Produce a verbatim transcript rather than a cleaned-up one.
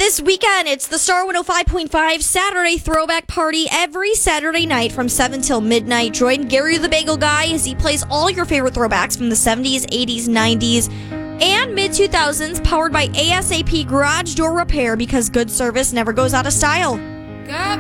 This weekend, it's the Star one oh five point five Saturday Throwback Party every Saturday night from seven till midnight. Join Gary the Bagel Guy as he plays all your favorite throwbacks from the seventies, eighties, nineties, and mid two thousands, powered by A S A P Garage Door Repair, because good service never goes out of style.